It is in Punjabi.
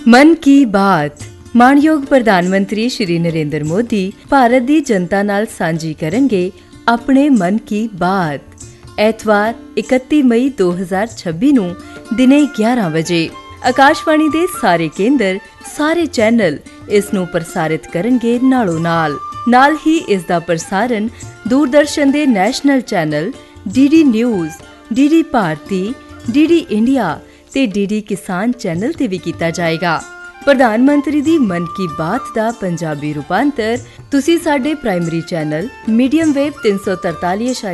ਮਨ ਕੀ ਬਾਤ। ਮਾਣਯੋਗ ਪ੍ਰਧਾਨ ਮੰਤਰੀ ਸ਼੍ਰੀ ਨਰਿੰਦਰ ਮੋਦੀ ਭਾਰਤ ਦੀ ਜਨਤਾ ਨਾਲ ਸਾਂਝੀ ਕਰਨਗੇ ਆਪਣੇ ਮਨ ਕੀ ਬਾਤ। ਐਤਵਾਰ 31 ਮਈ 2026 ਨੂੰ ਦਿਨੇ 11 ਵਜੇ ਆਕਾਸ਼ਵਾਣੀ ਦੇ ਸਾਰੇ ਕੇਂਦਰ, ਸਾਰੇ ਚੈਨਲ ਇਸ ਨੂੰ ਪ੍ਰਸਾਰਿਤ ਕਰਨਗੇ। ਨਾਲ ਹੀ ਇਸ ਦਾ ਪ੍ਰਸਾਰਣ ਦੂਰਦਰਸ਼ਨ ਦੇ national channel DD news, DD ਭਾਰਤੀ, ਡੀਡੀ ਇੰਡੀਆ ਤੇ ਡੀਡੀ ਕਿਸਾਨ ਚੈਨਲ ਤੇ ਵੀ ਕੀਤਾ ਜਾਏਗਾ। ਪ੍ਰਧਾਨ ਮੰਤਰੀ ਦੀ ਮਨ ਕੀ ਬਾਤ ਦਾ ਪੰਜਾਬੀ ਰੂਪਾਂਤਰ ਤੁਸੀਂ ਸਾਡੇ ਪ੍ਰਾਇਮਰੀ ਚੈਨਲ ਮੀਡੀਅਮ ਵੇਵ 343